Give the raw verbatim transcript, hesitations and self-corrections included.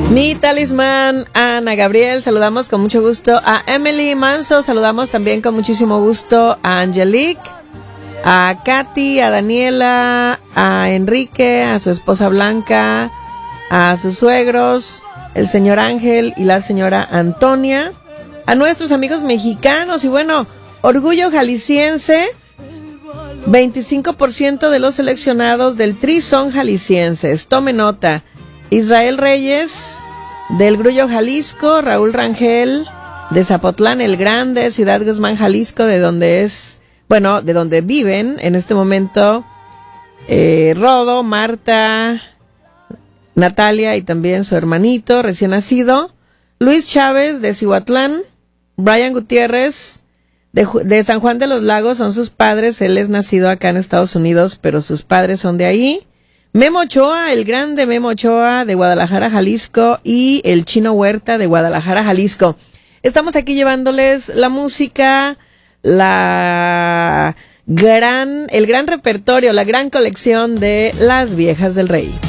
Mi talismán, Ana Gabriel, saludamos con mucho gusto a Emily Manso, saludamos también con muchísimo gusto a Angelique, a Katy, a Daniela, a Enrique, a su esposa Blanca, a sus suegros, el señor Ángel y la señora Antonia, a nuestros amigos mexicanos y bueno, orgullo jalisciense, veinticinco por ciento de los seleccionados del Tri son jaliscienses, tome nota. Israel Reyes, del Grullo Jalisco, Raúl Rangel, de Zapotlán el Grande, Ciudad Guzmán, Jalisco, de donde es, bueno, de donde viven en este momento, eh, Rodo, Marta, Natalia y también su hermanito recién nacido, Luis Chávez, de Cihuatlán, Brian Gutiérrez, de, de San Juan de los Lagos, son sus padres, él es nacido acá en Estados Unidos, pero sus padres son de ahí. Memo Ochoa, el grande Memo Ochoa de Guadalajara, Jalisco, y el Chino Huerta de Guadalajara, Jalisco. Estamos aquí llevándoles la música, la gran, el gran repertorio, la gran colección de Las Viejas del Rey.